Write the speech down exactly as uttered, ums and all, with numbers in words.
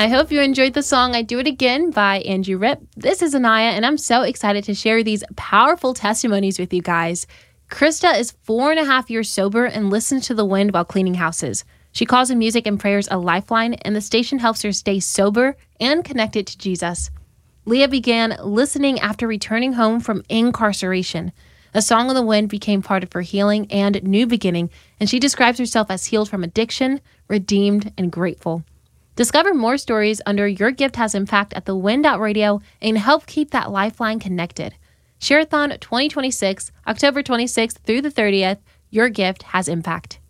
I hope you enjoyed the song I Do It Again by Andrew Ripp. This is Anaya, and I'm so excited to share these powerful testimonies with you guys. Krista is four and a half years sober and listens to the wind while cleaning houses. She calls the music and prayers a lifeline, and the station helps her stay sober and connected to Jesus. Leah began listening after returning home from incarceration. A Song on the Wind became part of her healing and new beginning, and she describes herself as healed from addiction, redeemed, and grateful. Discover more stories under Your Gift Has Impact at the wind dot radio and help keep that lifeline connected. Share-a-thon twenty twenty-six, October twenty-sixth through the thirtieth, Your Gift Has Impact.